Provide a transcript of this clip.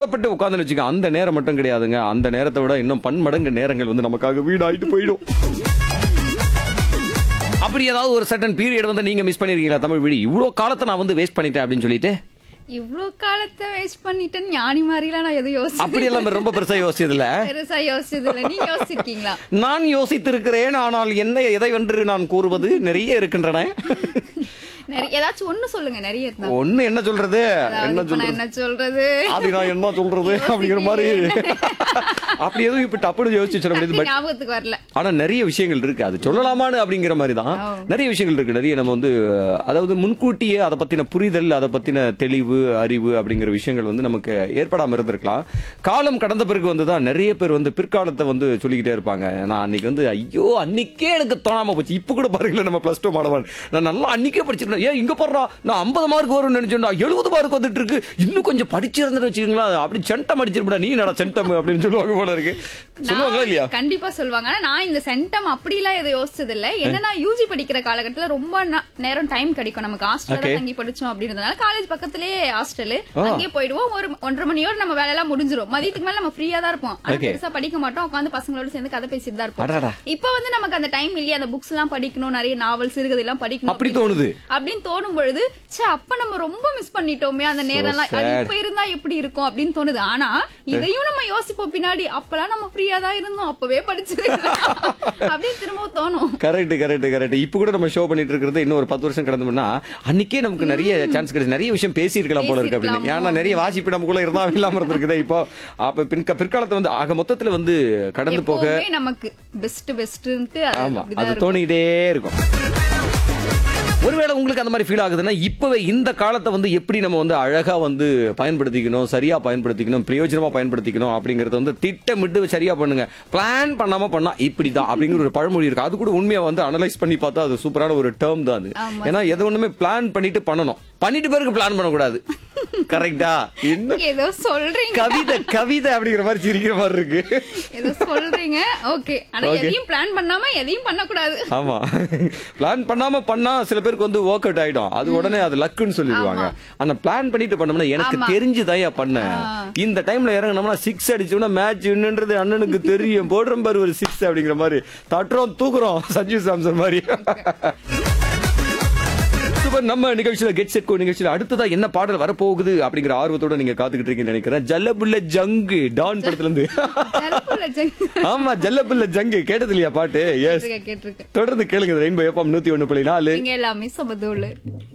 கஷ்டப்பட்டு உட்கார்ந்து வச்சுக்க அந்த நேரம் மட்டும் கிடையாதுங்க. அந்த நேரத்தை விட இன்னும் பன்மடங்கு நேரங்கள் வந்து நமக்காக வீடாயிட்டு போயிடும். அப்படி ஏதாவது ஒரு சர்டன் பீரியட் வந்து நீங்க மிஸ் பண்ணிருக்கீங்களா தமிழ் விழி? இவ்வளவு காலத்தை நான் வந்து வேஸ்ட் பண்ணிட்டேன் அப்படின்னு சொல்லிட்டு இவ்ளோ காலத்தை வேஸ்ட் பண்ணிட்டேன் ஞானி மாதிரிலாம் நான் எதுவும் யோசிச்சு அப்படி எல்லாம் ரொம்ப பெருசா யோசிச்சது இல்ல. பெருசா யோசிச்சது இல்ல. நீங்க யோசிச்சிருக்கீங்களா? நான் யோசித்திருக்கிறேன். ஆனால் என்ன எதை வென்று நான் கூறுவது நிறைய இருக்கின்றன. ஏதாச்சும் ஒண்ணு சொல்லுங்க. நிறைய இருந்தா ஒண்ணு என்ன சொல்றது என்ன சொல்றது அது நான் என்ன சொல்றது அப்படிங்கிற மாதிரி அப்படி எதுவும் இப்ப டப்புனு யோசிச்சு சொல்ல முடியாது. ஞாபகத்துக்கு வரல. ஆனா நிறைய விஷயங்கள் இருக்கு. அது சொல்லலாமான்னு அப்படிங்கிற மாதிரி தான் நிறைய விஷயங்கள் இருக்கு. நிறைய நம்ம வந்து அதாவது முன்கூட்டியே அதை பத்தின புரிதல், அதை பத்தின தெளிவு, அறிவு அப்படிங்கிற விஷயங்கள் வந்து நமக்கு ஏற்படாம இருந்திருக்கலாம். காலம் கடந்த பிறகு வந்துதான் நிறைய பேர் வந்து பிற்காலத்தை வந்து சொல்லிக்கிட்டே இருப்பாங்க. நான் அன்னைக்கு வந்து ஐயோ அன்னைக்கே எனக்கு தோணாம போச்சு. இப்ப கூட பாருங்களேன், நம்ம +2 மாணவன் நான் நல்லா அன்னைக்கே படிச்சிருக்கேன். ஏன் இங்க போடுறா நான் 50 மார்க் வரும்னு நினைச்சேன்டா, 70 மார்க் வந்துட்டு இருக்கு. இன்னும் கொஞ்சம் படிச்சிருந்தேன்னு வச்சுக்கீங்களா, அப்படி சென்டம் அடிச்சிருப்பா நீ நட சென்டம் அப்படின்னு சொல்லுவாங்க போல இருக்கு. சொல்லுவாங்க இல்லையா? கண்டிப்பா சொல்லுவாங்க. ஆனா நான் இந்த சென்டம் அப்படிலாம் எதை யோசிச்சது இல்ல. என்னன்னா யூஜி படிக்கிற காலகட்டத்துல ரொம்ப நேரம் டைம் கிடைக்கும் நமக்கு. ஹாஸ்டல்ல தங்கி படிச்சோம் அப்படின்றதுனால காலேஜ் பக்கத்திலேயே ஹாஸ்டல், அங்கேயே போயிடுவோம். ஒரு 1:30 மணியோட நம்ம வேலை எல்லாம் முடிஞ்சிரும். மதியத்துக்கு மேல நம்ம ஃப்ரீயா தான் இருப்போம். பெருசா படிக்க மாட்டோம். உட்காந்து பசங்களோட சேர்ந்து கதை பேசிட்டு தான் இருப்போம். இப்ப வந்து நமக்கு அந்த டைம் இல்லையா, அந்த புக்ஸ் எல்லாம் படிக்கணும், நிறைய நாவல் சிறுகதை எல்லாம் படிக்கணும் அப்படி தோணுது. அப்படின்னு தோணும் பொழுது அப்ப நம்ம ரொம்ப மிஸ் பண்ணிட்டோமே அந்த நேரம் எல்லாம். இப்ப இருந்தா எப்படி இருக்கும் அப்படின்னு தோணுது. ஆனா இதையும் நம்ம யோசிப்போம் பின்னாடி, அப்பெல்லாம் நம்ம ஃப்ரீயா தான் இருந்தோம், அப்பவே படிச்சிருக்கலாம் அப்படின்னு திரும்ப தோணும். Correct correct correct. இப்ப கூட நம்ம ஷோ பண்ணிட்டு இருக்கிறது இன்னும் ஒரு 10 வருஷம் கடந்தோம்னா அன்னைக்கே நமக்கு நிறைய சான்ஸ் கிடைச்சு நிறைய விஷயம் பேசி இருக்கலாம் போல இருக்கு அப்படின்னு. ஏன்னா நிறைய வாசிப்பு நமக்குள்ள இருந்தா இல்லாம இருந்திருக்குதே. இப்போ அப்ப பிற்காலத்தை வந்து ஆக மொத்தத்துல வந்து கடந்து போக நமக்கு பெஸ்ட் அது தோணிக்கிட்டே இருக்கும். ஒருவேளை உங்களுக்கு அந்த மாதிரி ஃபீல் ஆகுதுன்னா இப்பவே இந்த காலத்தை வந்து எப்படி நம்ம வந்து அழகா வந்து பயன்படுத்திக்கணும், சரியா பயன்படுத்திக்கணும், பிரயோஜனமா பயன்படுத்திக்கணும் அப்படிங்கறத வந்து திட்டமிட்டு சரியா பண்ணுங்க. பிளான் பண்ணாம பண்ணா இப்படிதான் அப்படிங்கிற ஒரு பழமொழி இருக்கு. அது கூட உண்மையா வந்து அனலைஸ் பண்ணி பார்த்தா அது சூப்பரான ஒரு டேர்ம் தான் அது. ஏன்னா எது ஒண்ணுமே பிளான் பண்ணிட்டு பண்ணணும், பண்ணிட்டு பிறகு பிளான் பண்ணக்கூடாது. கரெக்டா? ஏதோ சொல்றீங்க கவிதை அப்படிங்கிற மாதிரி சிரிக்கிற மாதிரி இருக்கு. ஏதோ சொல்றீங்க. ஓகே. ஆனா எதையும் பிளான் பண்ணாம எதையும் பண்ணக்கூடாது. ஆமா, பிளான் பண்ணாம பண்ணா சில பேருக்கு வந்து ஒர்க் அவுட் ஆயிடும். அது உடனே அது லக்குன்னு சொல்லிடுவாங்க. ஆனா பிளான் பண்ணிட்டு பண்ணோம்னா எனக்கு தெரிஞ்சுதான் பண்ண இந்த டைம்ல இறங்கினோம்னா 6 அடிச்சோம்னா மேட்ச் என்னன்றது அண்ணனுக்கு தெரியும். போடுற பாரு ஒரு 6 அப்படிங்கிற மாதிரி தட்டுறோம் தூக்குறோம் சஞ்சீவ் சாம்சன் மாதிரி. நம்ம நிகழ்ச்சியில கெட் செட் கோ நிகழ்ச்சியில அடுத்ததா என்ன பாடல் வரப்போகுது அப்படிங்கிற ஆர்வத்தோட நீங்க காத்துக்கிட்டு இருக்கீங்கன்னு நினைக்கிறேன். ஜல்லபுல்ல ஜங்கு டான் படத்துல இருந்து. ஆமா, ஜல்லபுல்ல ஜங்கு கேட்டது இல்லையா பாட்டு? எஸ், தொடர்ந்து கேளுங்க. ரெயின்போ FM 101.4 எல்லாமே சமதோல.